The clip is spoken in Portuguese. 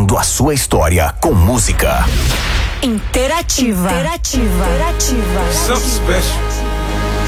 Contando a sua história com música. Interativa. Something special.